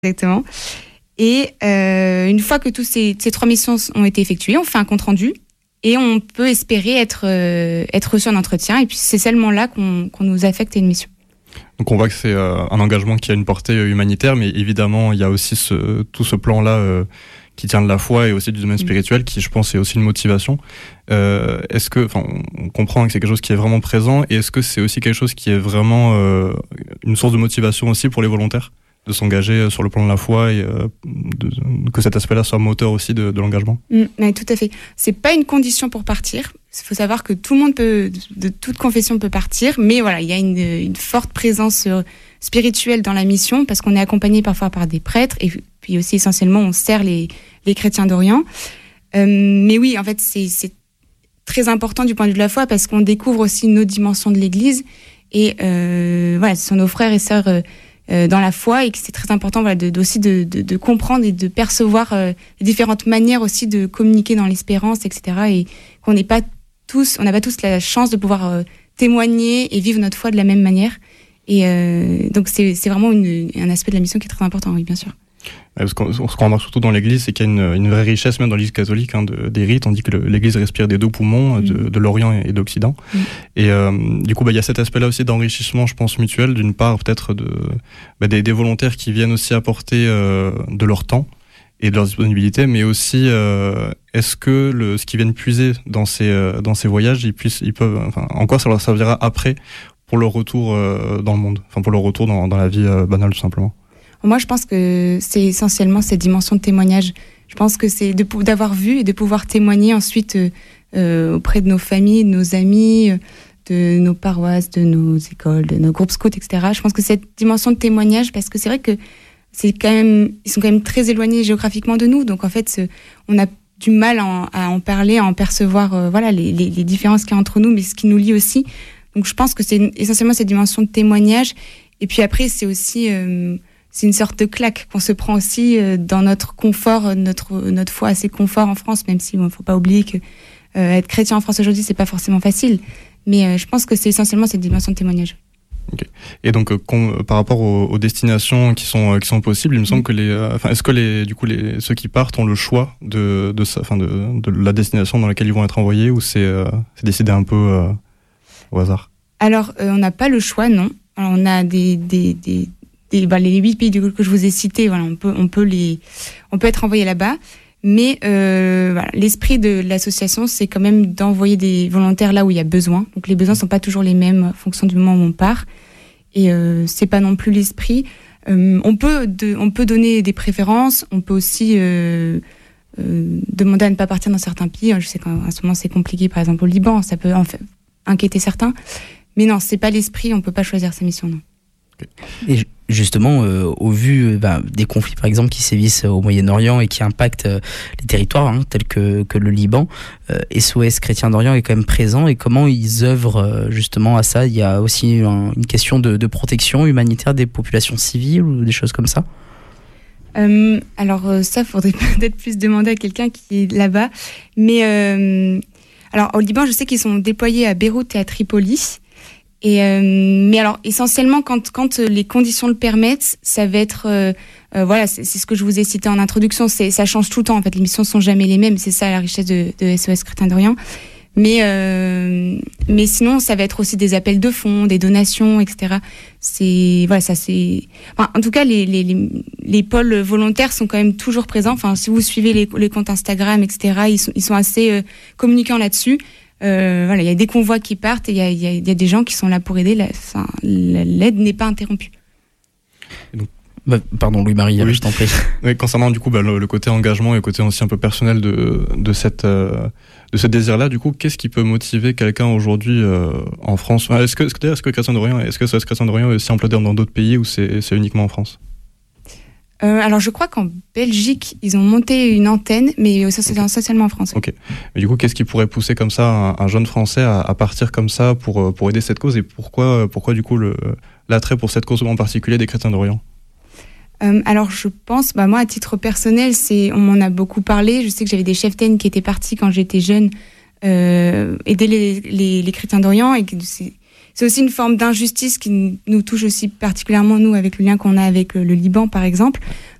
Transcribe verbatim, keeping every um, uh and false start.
Exactement. Et euh, une fois que toutes ces, ces trois missions ont été effectuées, on fait un compte-rendu et on peut espérer être, euh, être reçu en entretien. Et puis c'est seulement là qu'on, qu'on nous affecte à une mission. Donc on voit que c'est euh, un engagement qui a une portée humanitaire, mais évidemment il y a aussi ce, tout ce plan-là euh, qui tient de la foi et aussi du domaine spirituel, qui je pense est aussi une motivation. Euh, est-ce que, enfin, on comprend que c'est quelque chose qui est vraiment présent, et est-ce que c'est aussi quelque chose qui est vraiment euh, une source de motivation aussi pour les volontaires, de s'engager sur le plan de la foi et euh, de, que cet aspect-là soit moteur aussi de, de l'engagement? Mmh, oui, tout à fait. C'est pas une condition pour partir. Il faut savoir que tout le monde peut, de toute confession peut partir, mais voilà, il y a une, une forte présence spirituelle dans la mission parce qu'on est accompagné parfois par des prêtres et puis aussi essentiellement on sert les, les chrétiens d'Orient. Euh, mais oui, en fait, c'est, c'est très important du point de vue de la foi parce qu'on découvre aussi nos dimensions de l'Église et euh, voilà, ce sont nos frères et sœurs euh, euh, dans la foi et que c'est très important voilà, de, de, aussi de, de, de comprendre et de percevoir euh, les différentes manières aussi de communiquer dans l'espérance, et cetera. Et qu'on n'est pas tous, on n'a pas tous la chance de pouvoir euh, témoigner et vivre notre foi de la même manière. Et euh, donc c'est, c'est vraiment une, un aspect de la mission qui est très important, oui, bien sûr. Parce qu'on, ce qu'on remarque surtout dans l'Église, c'est qu'il y a une, une vraie richesse, même dans l'Église catholique, hein, de, des rites. On dit que le, l'Église respire des deux poumons, mmh. de, de l'Orient et de l'Occident. Mmh. Et euh, du coup, bah, il y a cet aspect-là aussi d'enrichissement, je pense, mutuel, d'une part peut-être de, bah, des, des volontaires qui viennent aussi apporter euh, de leur temps et de leur disponibilité, mais aussi euh, est-ce que le, ce qu'ils viennent puiser dans ces, euh, dans ces voyages, ils, puissent, ils peuvent, enfin, en quoi ça leur servira après pour leur retour euh, dans le monde, enfin pour leur retour dans, dans la vie euh, banale tout simplement? Moi, je pense que c'est essentiellement cette dimension de témoignage. Je pense que c'est de, d'avoir vu et de pouvoir témoigner ensuite euh, auprès de nos familles, de nos amis, de nos paroisses, de nos écoles, de nos groupes scouts, et cetera. Je pense que cette dimension de témoignage, parce que c'est vrai que c'est quand même, ils sont quand même très éloignés géographiquement de nous, donc en fait, on a du mal à en, à en parler, à en percevoir, euh, voilà, les, les, les différences qu'il y a entre nous, mais ce qui nous lie aussi. Donc je pense que c'est une, essentiellement cette dimension de témoignage. Et puis après, c'est aussi euh, c'est une sorte de claque qu'on se prend aussi euh, dans notre confort, notre notre foi assez confort en France, même si il bon, ne faut pas oublier que euh, être chrétien en France aujourd'hui, c'est pas forcément facile. Mais euh, je pense que c'est essentiellement cette dimension de témoignage. Okay. Et donc, euh, com- par rapport aux, aux destinations qui sont euh, qui sont possibles, il me semble que les, enfin, euh, est-ce que les, du coup, les ceux qui partent ont le choix de de enfin de, de la destination dans laquelle ils vont être envoyés, ou c'est euh, c'est décidé un peu euh, au hasard? Alors, euh, on n'a pas le choix, non. Alors, on a des des des, des bah, les huit pays que je vous ai cités, voilà, on peut on peut les on peut être envoyé là-bas. Mais euh, voilà, l'esprit de l'association, c'est quand même d'envoyer des volontaires là où il y a besoin. Donc les besoins sont pas toujours les mêmes en fonction du moment où on part. Et euh, c'est pas non plus l'esprit. Euh, on peut de, on peut donner des préférences. On peut aussi euh, euh, demander à ne pas partir dans certains pays. Je sais qu'en ce moment c'est compliqué, par exemple au Liban, ça peut en fait inquiéter certains. Mais non, c'est pas l'esprit. On peut pas choisir sa mission, non. Et justement, euh, au vu euh, bah, des conflits, par exemple, qui sévissent au Moyen-Orient et qui impactent euh, les territoires, hein, tels que, que le Liban, euh, S O S Chrétiens d'Orient est quand même présent. Et comment ils œuvrent euh, justement à ça? Il y a aussi un, une question de, de protection humanitaire des populations civiles ou des choses comme ça? euh, Alors euh, ça, faudrait peut-être plus demander à quelqu'un qui est là-bas. Mais euh, alors au Liban, je sais qu'ils sont déployés à Beyrouth et à Tripoli. Et euh, mais alors essentiellement quand quand les conditions le permettent, ça va être euh, euh, voilà, c'est, c'est ce que je vous ai cité en introduction, c'est ça change tout le temps en fait, les missions sont jamais les mêmes, c'est ça la richesse de, de S O S Chrétiens d'Orient. Mais euh, mais sinon ça va être aussi des appels de fonds, des donations, et cetera. C'est voilà, ça c'est enfin, en tout cas les les les les pôles volontaires sont quand même toujours présents. Enfin si vous suivez les les comptes Instagram, et cetera, ils sont ils sont assez euh, communicants là-dessus. Euh, voilà, il y a des convois qui partent et il y a, il y a, il y a des gens qui sont là pour aider. La, enfin, l'aide n'est pas interrompue. Donc, bah, pardon, Louis-Marie, oui. Je t'en prie. Oui, concernant du coup bah, le, le côté engagement et le côté aussi un peu personnel de de cette euh, de ce désir-là, du coup, qu'est-ce qui peut motiver quelqu'un aujourd'hui euh, en France? Est-ce que est-ce que est-ce que Chrétiens d'Orient, est-ce que S O S Chrétiens d'Orient est aussi implanté dans d'autres pays ou c'est c'est uniquement en France? Euh, alors, je crois qu'en Belgique, ils ont monté une antenne, mais ça, c'est essentiellement en France. Ok. Mais du coup, qu'est-ce qui pourrait pousser comme ça un, un jeune Français à, à partir comme ça pour, pour aider cette cause? Et pourquoi, pourquoi du coup, le, l'attrait pour cette cause en particulier des Chrétiens d'Orient? euh, Alors, je pense, bah, moi, à titre personnel, c'est, on m'en a beaucoup parlé. Je sais que j'avais des cheftaines qui étaient partis quand j'étais jeune, euh, aider les, les, les Chrétiens d'Orient, et que c'est, c'est aussi une forme d'injustice qui nous touche aussi particulièrement, nous, avec le lien qu'on a avec le Liban, par exemple,